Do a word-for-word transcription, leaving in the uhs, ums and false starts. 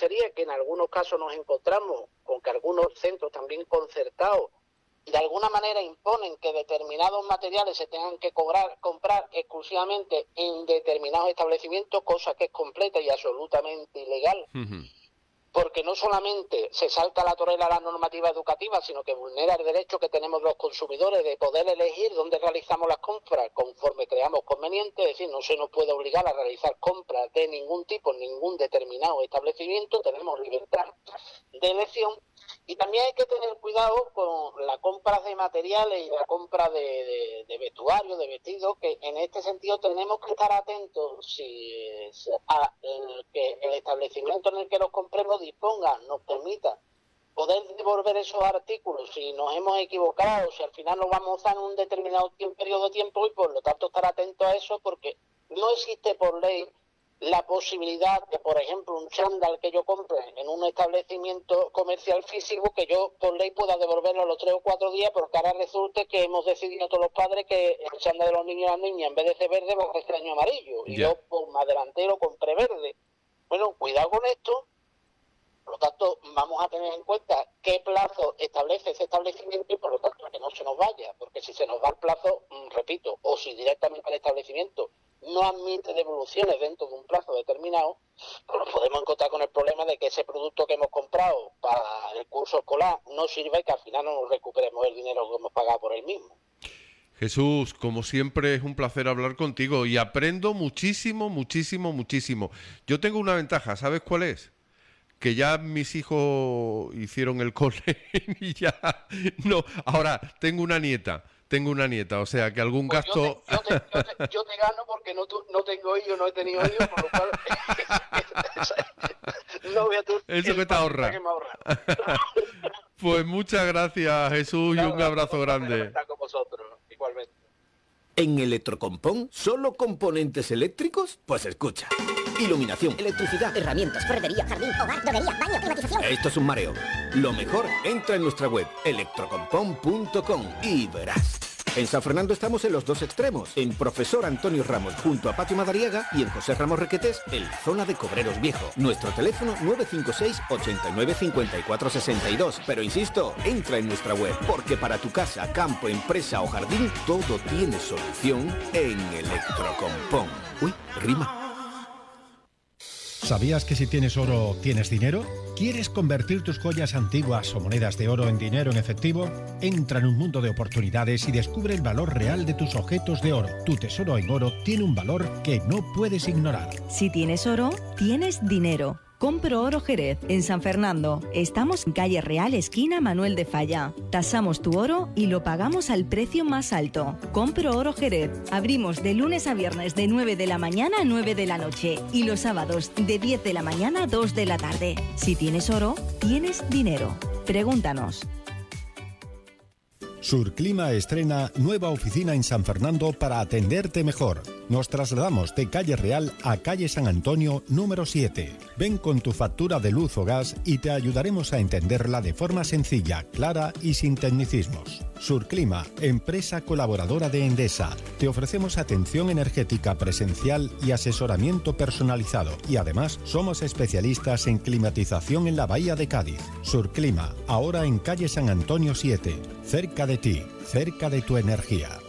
sería que en algunos casos nos encontramos con que algunos centros también concertados de alguna manera imponen que determinados materiales se tengan que cobrar, comprar exclusivamente en determinados establecimientos, cosa que es completa y absolutamente ilegal. Uh-huh. Porque no solamente se salta a la torera la normativa educativa, sino que vulnera el derecho que tenemos los consumidores de poder elegir dónde realizamos las compras conforme creamos conveniente, es decir, no se nos puede obligar a realizar compras de ningún tipo en ningún determinado establecimiento, tenemos libertad de elección. Y también hay que tener cuidado con la compra de materiales y la compra de, de, de vestuario, de vestidos, que en este sentido tenemos que estar atentos si a el, que el establecimiento en el que los compremos disponga, nos permita poder devolver esos artículos si nos hemos equivocado, si al final nos vamos a usar en un determinado tiempo, periodo de tiempo, y por lo tanto estar atentos a eso, porque no existe por ley la posibilidad de, por ejemplo, un chándal que yo compre en un establecimiento comercial físico, que yo por ley pueda devolverlo a los tres o cuatro días, porque ahora resulte que hemos decidido todos los padres que el chándal de los niños y las niñas, en vez de ser verde, va a ser año amarillo, y yeah. yo por más delantero compré verde. Bueno, cuidado con esto. Por lo tanto, vamos a tener en cuenta qué plazo establece ese establecimiento y por lo tanto que no se nos vaya, porque si se nos va el plazo, repito, o si directamente el establecimiento no admite devoluciones dentro de un plazo determinado, pues nos podemos encontrar con el problema de que ese producto que hemos comprado para el curso escolar no sirva y que al final no nos recuperemos el dinero que hemos pagado por él mismo. Jesús, como siempre es un placer hablar contigo y aprendo muchísimo, muchísimo, muchísimo. Yo tengo una ventaja, ¿sabes cuál es? Que ya mis hijos hicieron el cole y ya no. Ahora tengo una nieta, tengo una nieta, o sea que algún pues gasto. Yo te, yo, te, yo, te, yo te gano porque no, tu, no tengo hijos, no he tenido hijos, por lo cual no voy a tu, eso que te ahorra. Que me ahorra. Pues muchas gracias, Jesús, claro, y un abrazo grande. Estar con vosotros, igualmente. ¿En Electrocompón solo componentes eléctricos? Pues escucha. Iluminación, electricidad, herramientas, ferretería, jardín, hogar, droguería, baño, climatización. Esto es un mareo. Lo mejor, entra en nuestra web electrocompón punto com y verás. En San Fernando estamos en los dos extremos, en Profesor Antonio Ramos junto a Patio Madariaga y en José Ramos Requetés en la zona de Cobreros Viejo. Nuestro teléfono nueve cinco seis, ocho nueve, cinco cuatro seis dos. Pero insisto, entra en nuestra web, porque para tu casa, campo, empresa o jardín, todo tiene solución en Electrocompón. Uy, rima. ¿Sabías que si tienes oro, tienes dinero? ¿Quieres convertir tus joyas antiguas o monedas de oro en dinero en efectivo? Entra en un mundo de oportunidades y descubre el valor real de tus objetos de oro. Tu tesoro en oro tiene un valor que no puedes ignorar. Si tienes oro, tienes dinero. Compro Oro Jerez, en San Fernando. Estamos en calle Real, esquina Manuel de Falla. Tasamos tu oro y lo pagamos al precio más alto. Compro Oro Jerez. Abrimos de lunes a viernes de nueve de la mañana a nueve de la noche y los sábados de diez de la mañana a dos de la tarde. Si tienes oro, tienes dinero. Pregúntanos. Surclima estrena nueva oficina en San Fernando para atenderte mejor. Nos trasladamos de calle Real a calle San Antonio número siete. Ven con tu factura de luz o gas y te ayudaremos a entenderla de forma sencilla, clara y sin tecnicismos. Surclima, empresa colaboradora de Endesa. Te ofrecemos atención energética presencial y asesoramiento personalizado. Y además somos especialistas en climatización en la Bahía de Cádiz. Surclima, ahora en calle San Antonio siete. Cerca de ti, cerca de tu energía.